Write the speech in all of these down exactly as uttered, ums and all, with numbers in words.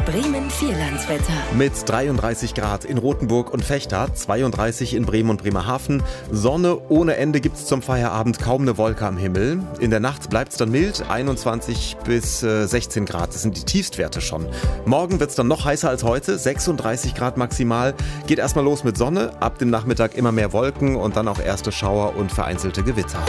Bremen Vierlandswetter. Mit dreiunddreißig Grad in Rothenburg und Vechta, zweiunddreißig in Bremen und Bremerhaven. Sonne ohne Ende gibt's zum Feierabend, kaum eine Wolke am Himmel. In der Nacht bleibt's dann mild, einundzwanzig bis sechzehn Grad. Das sind die Tiefstwerte schon. Morgen wird's dann noch heißer als heute, sechsunddreißig Grad maximal. Geht erstmal los mit Sonne, ab dem Nachmittag immer mehr Wolken und dann auch erste Schauer und vereinzelte Gewitter.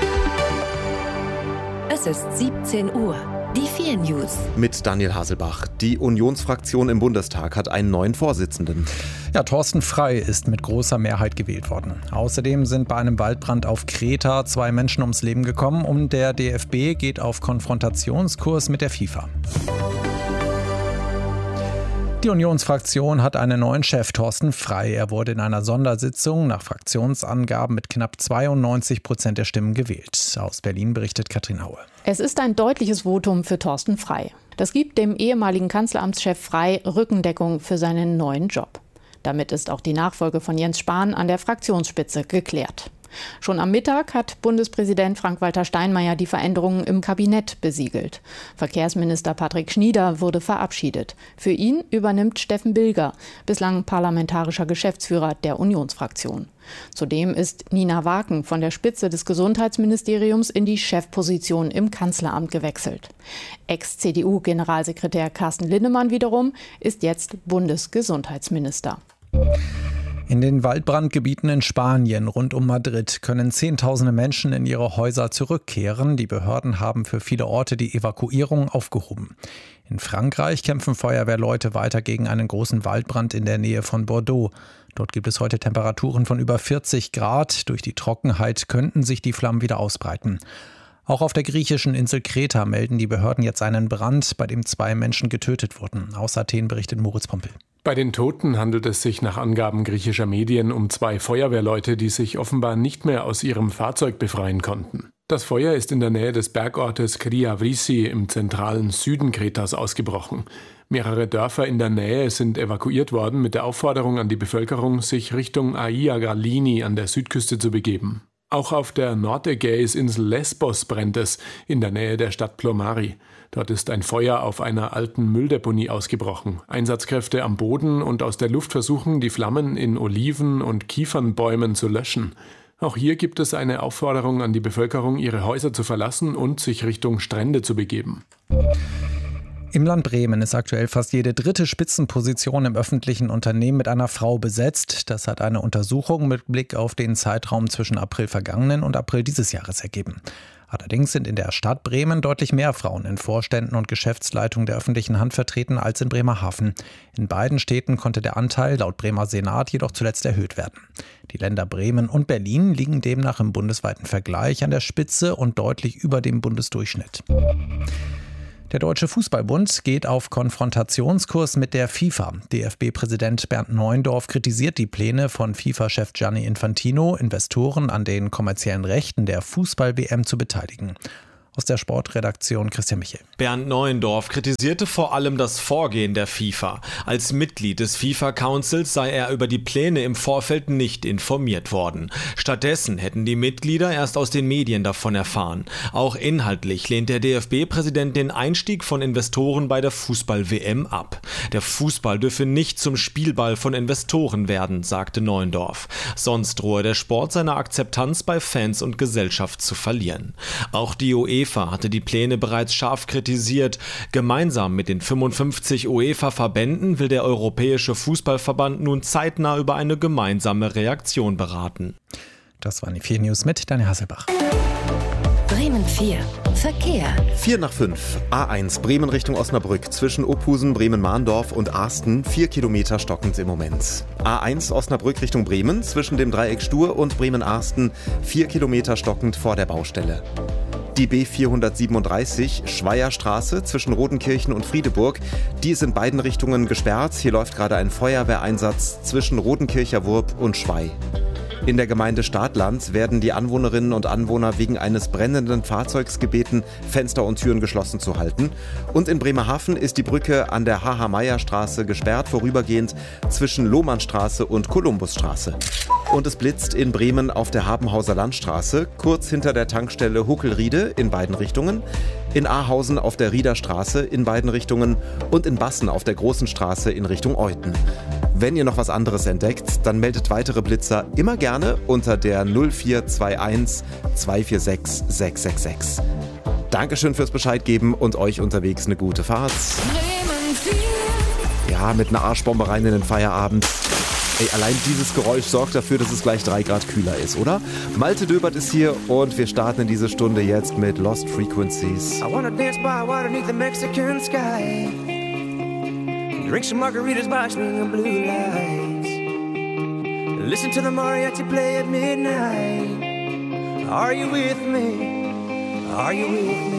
Es ist siebzehn Uhr. Die vier News. Mit Daniel Haselbach. Die Unionsfraktion im Bundestag hat einen neuen Vorsitzenden. Ja, Thorsten Frey ist mit großer Mehrheit gewählt worden. Außerdem sind bei einem Waldbrand auf Kreta zwei Menschen ums Leben gekommen und der D F B geht auf Konfrontationskurs mit der FIFA. Die Unionsfraktion hat einen neuen Chef, Thorsten Frey. Er wurde in einer Sondersitzung nach Fraktionsangaben mit knapp zweiundneunzig Prozent der Stimmen gewählt. Aus Berlin berichtet Katrin Haue. Es ist ein deutliches Votum für Thorsten Frey. Das gibt dem ehemaligen Kanzleramtschef Frey Rückendeckung für seinen neuen Job. Damit ist auch die Nachfolge von Jens Spahn an der Fraktionsspitze geklärt. Schon am Mittag hat Bundespräsident Frank-Walter Steinmeier die Veränderungen im Kabinett besiegelt. Verkehrsminister Patrick Schnieder wurde verabschiedet. Für ihn übernimmt Steffen Bilger, bislang parlamentarischer Geschäftsführer der Unionsfraktion. Zudem ist Nina Waken von der Spitze des Gesundheitsministeriums in die Chefposition im Kanzleramt gewechselt. Ex-C D U-Generalsekretär Carsten Linnemann wiederum ist jetzt Bundesgesundheitsminister. In den Waldbrandgebieten in Spanien rund um Madrid können Zehntausende Menschen in ihre Häuser zurückkehren. Die Behörden haben für viele Orte die Evakuierung aufgehoben. In Frankreich kämpfen Feuerwehrleute weiter gegen einen großen Waldbrand in der Nähe von Bordeaux. Dort gibt es heute Temperaturen von über vierzig Grad. Durch die Trockenheit könnten sich die Flammen wieder ausbreiten. Auch auf der griechischen Insel Kreta melden die Behörden jetzt einen Brand, bei dem zwei Menschen getötet wurden. Aus Athen berichtet Moritz Pompel. Bei den Toten handelt es sich nach Angaben griechischer Medien um zwei Feuerwehrleute, die sich offenbar nicht mehr aus ihrem Fahrzeug befreien konnten. Das Feuer ist in der Nähe des Bergortes Kriavrisi im zentralen Süden Kretas ausgebrochen. Mehrere Dörfer in der Nähe sind evakuiert worden mit der Aufforderung an die Bevölkerung, sich Richtung Aia Galini an der Südküste zu begeben. Auch auf der Nordägäisinsel Lesbos brennt es, in der Nähe der Stadt Plomari. Dort ist ein Feuer auf einer alten Mülldeponie ausgebrochen. Einsatzkräfte am Boden und aus der Luft versuchen, die Flammen in Oliven- und Kiefernbäumen zu löschen. Auch hier gibt es eine Aufforderung an die Bevölkerung, ihre Häuser zu verlassen und sich Richtung Strände zu begeben. Im Land Bremen ist aktuell fast jede dritte Spitzenposition im öffentlichen Unternehmen mit einer Frau besetzt. Das hat eine Untersuchung mit Blick auf den Zeitraum zwischen April vergangenen und April dieses Jahres ergeben. Allerdings sind in der Stadt Bremen deutlich mehr Frauen in Vorständen und Geschäftsleitungen der öffentlichen Hand vertreten als in Bremerhaven. In beiden Städten konnte der Anteil laut Bremer Senat jedoch zuletzt erhöht werden. Die Länder Bremen und Berlin liegen demnach im bundesweiten Vergleich an der Spitze und deutlich über dem Bundesdurchschnitt. Der Deutsche Fußballbund geht auf Konfrontationskurs mit der FIFA. D F B-Präsident Bernd Neuendorf kritisiert die Pläne von FIFA-Chef Gianni Infantino, Investoren an den kommerziellen Rechten der Fußball-W M zu beteiligen. Aus der Sportredaktion Christian Michel. Bernd Neuendorf kritisierte vor allem das Vorgehen der FIFA. Als Mitglied des FIFA-Councils sei er über die Pläne im Vorfeld nicht informiert worden. Stattdessen hätten die Mitglieder erst aus den Medien davon erfahren. Auch inhaltlich lehnt der D F B-Präsident den Einstieg von Investoren bei der Fußball-W M ab. Der Fußball dürfe nicht zum Spielball von Investoren werden, sagte Neuendorf. Sonst drohe der Sport seine Akzeptanz bei Fans und Gesellschaft zu verlieren. Auch die UEFA hatte die Pläne bereits scharf kritisiert. Gemeinsam mit den fünfundfünfzig UEFA-Verbänden will der Europäische Fußballverband nun zeitnah über eine gemeinsame Reaktion beraten. Das waren die vier News mit Daniel Haselbach. Bremen vier. Verkehr. vier nach fünf. A eins Bremen Richtung Osnabrück. Zwischen Ophusen, Bremen-Mahndorf und Arsten. vier Kilometer stockend im Moment. A eins Osnabrück Richtung Bremen. Zwischen dem Dreieck Stur und Bremen-Arsten. vier Kilometer stockend vor der Baustelle. Die B vierhundertsiebenunddreißig Schweierstraße zwischen Rodenkirchen und Friedeburg, die ist in beiden Richtungen gesperrt. Hier läuft gerade ein Feuerwehreinsatz zwischen Rodenkircher Wurp und Schwey. In der Gemeinde Stadland werden die Anwohnerinnen und Anwohner wegen eines brennenden Fahrzeugs gebeten, Fenster und Türen geschlossen zu halten. Und in Bremerhaven ist die Brücke an der H H-Meyer-Straße gesperrt, vorübergehend zwischen Lohmannstraße und Kolumbusstraße. Und es blitzt in Bremen auf der Habenhauser Landstraße, kurz hinter der Tankstelle Huckelriede in beiden Richtungen, in Ahausen auf der Riederstraße in beiden Richtungen und in Bassen auf der Großen Straße in Richtung Euten. Wenn ihr noch was anderes entdeckt, dann meldet weitere Blitzer immer gerne unter der null vier zwei eins zwei vier sechs sechs sechs sechs. Dankeschön fürs Bescheid geben und euch unterwegs eine gute Fahrt. Ja, mit einer Arschbombe rein in den Feierabend. Ey, allein dieses Geräusch sorgt dafür, dass es gleich drei Grad kühler ist, oder? Malte Döbert ist hier und wir starten in diese Stunde jetzt mit Lost Frequencies. I wanna dance by water beneath the Mexican sky. Drink some margaritas by swinging blue lights. Listen to the mariachi play at midnight. Are you with me? Are you with me?